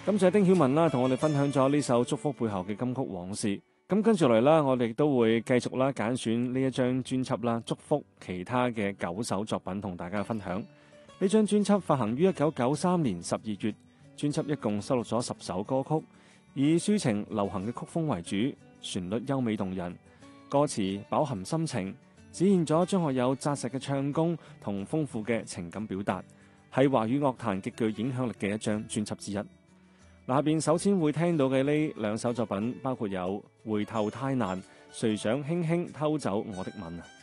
感謝丁曉文啦，同我哋分享咗呢首祝福背後嘅金曲往事。咁跟住嚟啦，我哋都會繼續啦揀選呢一張專輯啦，祝福其他嘅9首作品同大家分享。呢張專輯發行於1993年12月，專輯一共收錄咗10首歌曲，以抒情流行嘅曲風為主，旋律優美動人，歌詞飽含心情，展現咗張學友紮實嘅唱功同豐富嘅情感表達，係華語樂壇極具影響力嘅一張專輯之一。下邊首先會聽到嘅呢2首作品，包括有《回頭太難》，誰想輕輕偷走我的吻。